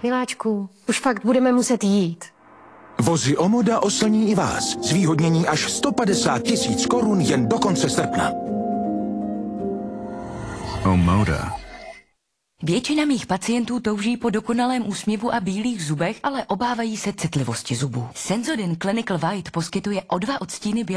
Miláčku, už fakt budeme muset jít. Vozy Omoda oslní i vás. Zvýhodnění až 150 000 korun jen do konce srpna. Omoda. Většina mých pacientů touží po dokonalém úsměvu a bílých zubech, ale obávají se citlivosti zubů. Sensodyne Clinical White poskytuje o 2 odstíny